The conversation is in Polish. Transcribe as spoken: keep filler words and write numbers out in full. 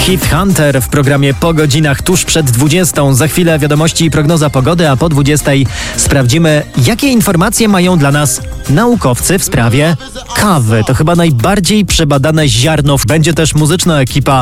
Heath Hunter w programie Po godzinach tuż przed dwudziestą. Za chwilę wiadomości i prognoza pogody, a po dwudziestej sprawdzimy, jakie informacje mają dla nas naukowcy w sprawie kawy. To chyba najbardziej przebadane ziarno. Będzie też muzyczna ekipa